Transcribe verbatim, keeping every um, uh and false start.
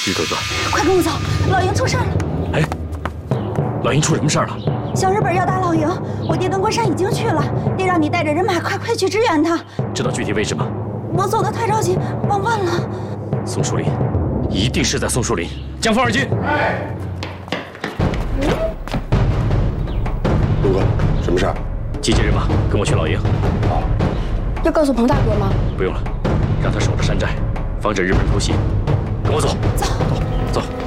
于哥哥， 快跟我走，老营出事了！ 哎，老营出什么事儿了？ 小日本要打老营，我爹跟关山已经去了，爹让你带着人马快快去支援他。 知道具体位置吗？ 我走得太着急，忘问了。 松树林，一定是在松树林。江峰二军，哎， 陆哥，什么事儿？ 集结人马，跟我去老营。 好。 要告诉彭大哥吗？ 不用了，让他守着山寨，防止日本人偷袭。跟我走， 走， 走，走。